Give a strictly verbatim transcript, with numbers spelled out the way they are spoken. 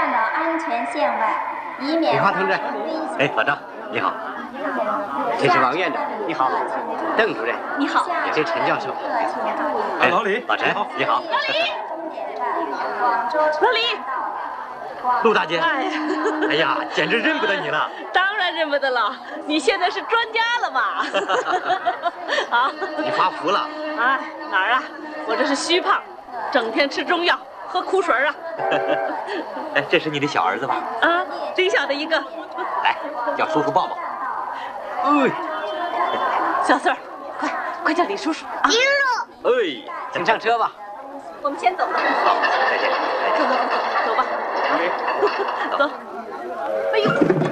到安全线外，以免李华同志，哎，老赵，你好。这是王院长，你好。邓主任， 你好。 也是陈教授。 哎，老李， 老陈，你好。 老李，老李。 陆大姐， 哎呀， 哎呀，简直认不得你了。 当然认不得了，你现在是专家了嘛。啊， 你发福了。 哎，哪儿啊？我这是虚胖，整天吃中药，喝苦水啊。 哎，这是你的小儿子吧？ 啊，真小的一个。 来，叫叔叔抱抱。哎， 小四儿，快快叫李叔叔啊！ 李叔叔， 哎，请上车吧。 我们先走了。 好，再见。 走走走走吧。走。哎呦。